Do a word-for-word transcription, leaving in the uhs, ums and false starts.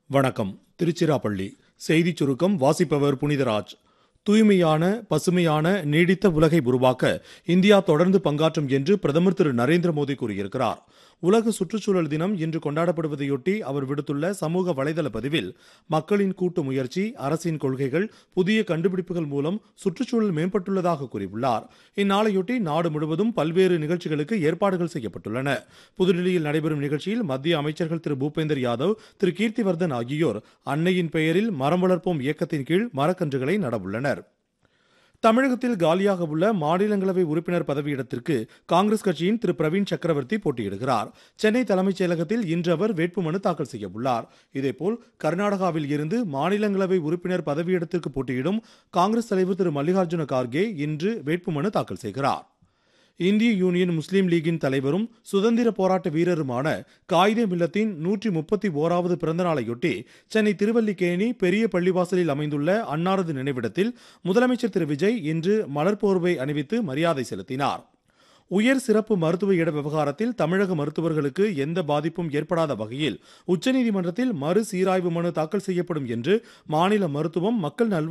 வணக்கம். திருச்சிராப்பள்ளி செய்திச் சுருக்கம் வாசிப்பவர் புனிதராஜ். தூய்மையான, பசுமையான, நீடித்த உலகை உருவாக்க இந்தியா தொடர்ந்து பங்காற்றும் என்று பிரதமர் திரு நரேந்திர மோடி கூறியிருக்கிறார். உலக சுற்றுச்சூழல் தினம் இன்று கொண்டாடப்படுவதையொட்டி அவர் விடுத்துள்ள சமூக வலைதள பதிவில், மக்களின் கூட்டு முயற்சி, அரசின் கொள்கைகள், புதிய கண்டுபிடிப்புகள் மூலம் சுற்றுச்சூழல் மேம்பட்டுள்ளதாக கூறியுள்ளார். இந்நாளையொட்டி நாடு முழுவதும் பல்வேறு நிகழ்ச்சிகளுக்கு ஏற்பாடுகள் செய்யப்பட்டுள்ளன. புதுடில்லியில் நடைபெறும் நிகழ்ச்சியில் மத்திய அமைச்சர்கள் திரு பூபேந்தர் யாதவ், திரு கீர்த்திவர்தன் ஆகியோர் அன்னையின் பெயரில் மரம் வளர்ப்போம் இயக்கத்தின் கீழ் மரக்கன்றுகளை நடவுள்ளனர். தமிழகத்தில் காலியாக உள்ள மாநிலங்களவை உறுப்பினர் பதவியிடத்திற்கு காங்கிரஸ் கட்சியின் திரு பிரவீன் சக்கரவர்த்தி போட்டியிடுகிறார். சென்னை தலைமைச் செயலகத்தில் இன்று அவர் வேட்புமனு தாக்கல் செய்ய உள்ளார். இதேபோல் கர்நாடகாவில் இருந்து மாநிலங்களவை உறுப்பினர் பதவியிடத்திற்கு போட்டியிடும் காங்கிரஸ் தலைவர் திரு மல்லிகார்ஜுன கார்கே இன்று வேட்புமனு தாக்கல் செய்கிறார். இந்திய யூனியன் முஸ்லீம் லீகின் தலைவரும் சுதந்திர போராட்ட வீரருமான காயிதே மில்லத்தின் நூற்றி முப்பத்தி ஓராவது பிறந்த நாளையொட்டி சென்னை திருவல்லிக்கேணி பெரிய பள்ளிவாசலில் அமைந்துள்ள அன்னாரது நினைவிடத்தில் முதலமைச்சர் திரு விஜய் இன்று மலர்போர்வை அணிவித்து மரியாதை செலுத்தினார். உயர் சிறப்பு மருத்துவ இட விவகாரத்தில் தமிழக மருத்துவர்களுக்கு எந்த பாதிப்பும் ஏற்படாத வகையில் உச்சநீதிமன்றத்தில் மறு சீராய்வு மனு தாக்கல் செய்யப்படும் என்று மாநில மருத்துவம், மக்கள் நல்வாழ்வு